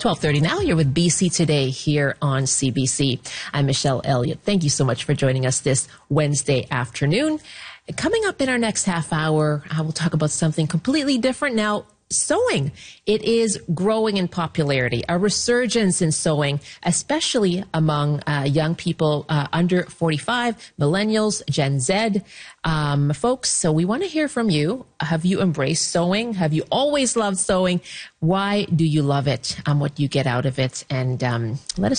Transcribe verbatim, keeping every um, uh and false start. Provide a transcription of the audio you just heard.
twelve thirty now. You're with B C Today here on C B C. I'm Michelle Elliott. Thank you so much for joining us this Wednesday afternoon. Coming up in our next half hour, I will talk about something completely different now. Sewing. It is growing in popularity, a resurgence in sewing, especially among uh, young people uh, under forty-five, millennials, Gen Z, um, folks. So we want to hear from you. Have you embraced sewing? Have you always loved sewing? Why do you love it? Um, what do you get out of it? And um, let us